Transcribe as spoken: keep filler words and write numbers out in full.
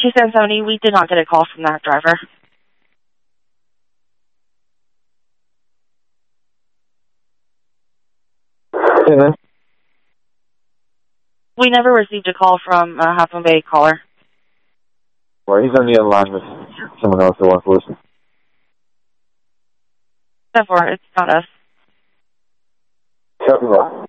two seven seven zero, we did not get a call from that driver. Yeah. We never received a call from a Half Moon Bay caller. Well, he's on the other line with someone else that wants to listen. Therefore, it's not us. Shut him up.